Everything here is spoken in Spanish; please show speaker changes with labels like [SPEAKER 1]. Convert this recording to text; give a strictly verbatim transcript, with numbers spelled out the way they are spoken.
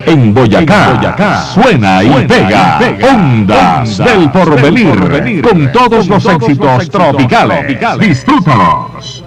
[SPEAKER 1] En Boyacá, en Boyacá suena y suena pega, y pega. Ondas, Ondas del Porvenir, del porvenir con todos los éxitos tropicales. tropicales. Disfrútalos.